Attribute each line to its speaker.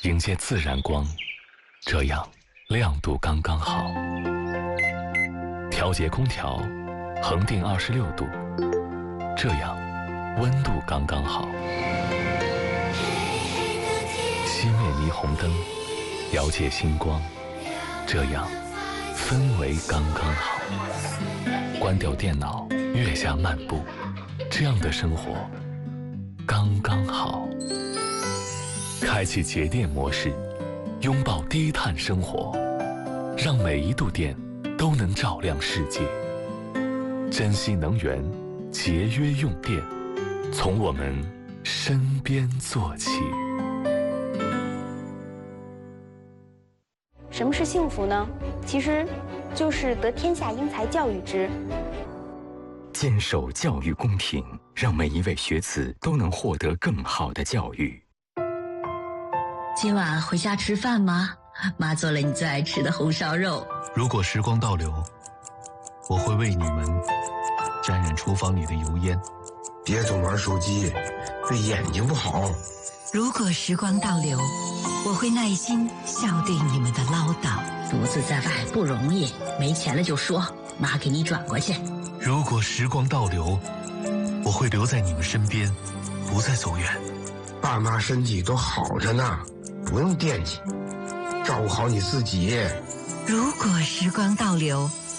Speaker 1: 迎接自然光，这样亮度刚刚好。调节空调，恒定26度，这样温度刚刚好。熄灭霓虹灯，调节星光，这样氛围刚刚好。关掉电脑，月下漫步，这样的生活刚刚好。开启节电模式，拥抱低碳生活，让每一度电都能照亮世界。珍惜能源，节约用电，从我们身边做起。
Speaker 2: 什么是幸福呢？其实就是得天下英才教育之。
Speaker 3: 坚守教育公平，让每一位学子都能获得更好的教育。
Speaker 4: 今晚回家吃饭吗？妈做了你最爱吃的红烧肉。
Speaker 5: 如果时光倒流，我会为你们沾染厨房里的油烟。
Speaker 6: 别总玩手机，对眼睛不好。
Speaker 7: 如果时光倒流，我会耐心笑对你们的唠叨。
Speaker 4: 独自在外不容易，没钱了就说，妈给你转过去。
Speaker 5: 如果时光倒流，我会留在你们身边，不再走远。
Speaker 6: 爸妈身体都好着呢，不用惦记，照顾好你自己。
Speaker 7: 如果时光倒流，